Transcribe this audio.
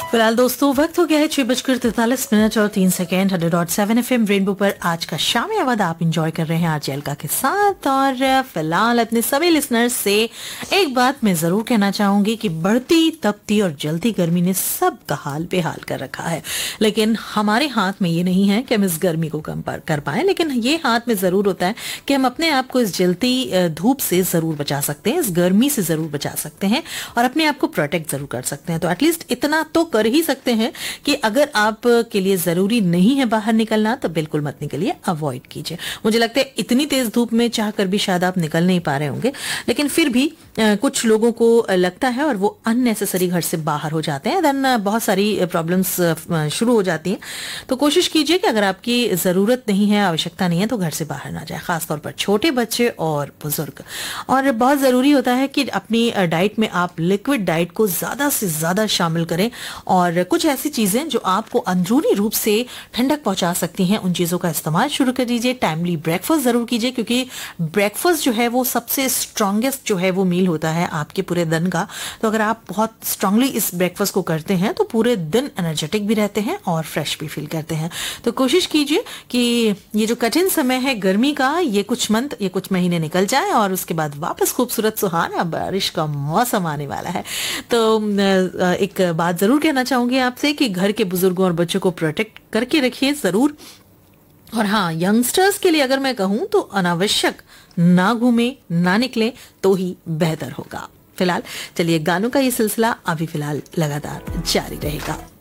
फिलहाल दोस्तों वक्त हो गया है 6:43 और 3 सेकेंड 100.7 FM रेनबो पर आज का शाम आवाज आप इंजॉय कर रहे हैं आरजे अलका के साथ। और फिलहाल अपने सभी लिसनर्स से एक बात मैं जरूर कहना चाहूंगी कि बढ़ती तपती और जलती गर्मी ने सबका हाल बेहाल कर रखा है, लेकिन हमारे हाथ में ये नहीं है कि हम इस गर्मी को कम कर पाए, लेकिन ये हाथ में जरूर होता है कि हम अपने आप को इस जलती धूप से जरूर बचा सकते हैं, इस गर्मी से जरूर बचा सकते हैं और अपने आप को प्रोटेक्ट जरूर कर सकते हैं। तो एटलीस्ट इतना तो कर ही सकते हैं कि अगर आप के लिए जरूरी नहीं है बाहर निकलना तो बिल्कुल मत निकलिए, अवॉइड कीजिए। मुझे लगता है इतनी तेज धूप में चाहकर भी शायद आप निकल नहीं पा रहे होंगे, लेकिन फिर भी कुछ लोगों को लगता है और वो अननेसेसरी घर से बाहर हो जाते हैं, देन बहुत सारी प्रॉब्लम्स शुरू हो जाती हैं। तो कोशिश कीजिए कि अगर आपकी जरूरत नहीं है, आवश्यकता नहीं है, तो घर से बाहर ना जाए, खासतौर पर छोटे बच्चे और बुजुर्ग। और बहुत जरूरी होता है कि अपनी डाइट में आप लिक्विड डाइट को ज्यादा से ज्यादा शामिल करें और कुछ ऐसी चीजें जो आपको अंदरूनी रूप से ठंडक पहुंचा सकती हैं उन चीजों का इस्तेमाल शुरू कर दीजिए। टाइमली ब्रेकफास्ट जरूर कीजिए, क्योंकि ब्रेकफास्ट जो है वो सबसे स्ट्रांगेस्ट जो है वो मील होता है आपके पूरे दिन का। तो अगर आप बहुत स्ट्रांगली इस ब्रेकफास्ट को करते हैं तो पूरे दिन एनर्जेटिक भी रहते हैं और फ्रेश भी फील करते हैं। तो कोशिश कीजिए कि ये जो कठिन समय है गर्मी का, ये कुछ महीने निकल जाए और उसके बाद वापस खूबसूरत सुहाना बारिश का मौसम आने वाला है। तो एक बात जरूर कहना चाहूंगी आपसे कि घर के बुजुर्गों और बच्चों को प्रोटेक्ट करके रखिए जरूर। और हाँ, यंगस्टर्स के लिए अगर मैं कहूं तो अनावश्यक ना घूमे ना निकले तो ही बेहतर होगा। फिलहाल चलिए गानों का ये सिलसिला अभी फिलहाल लगातार जारी रहेगा।